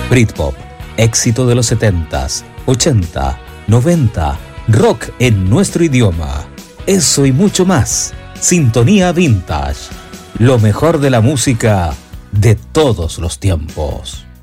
Britpop, éxito de los 70s, 80, 90, rock en nuestro idioma. Eso y mucho más. Sintonía Vintage. Lo mejor de la música de todos los tiempos.